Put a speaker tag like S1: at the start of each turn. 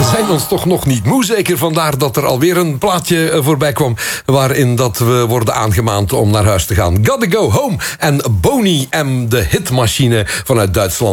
S1: zijn ons toch nog niet moe. Zeker vandaar dat er alweer een plaatje voorbij kwam waarin dat we worden aangemaand om naar huis te gaan. Gotta Go Home en Boney M, de hitmachine vanuit Duitsland.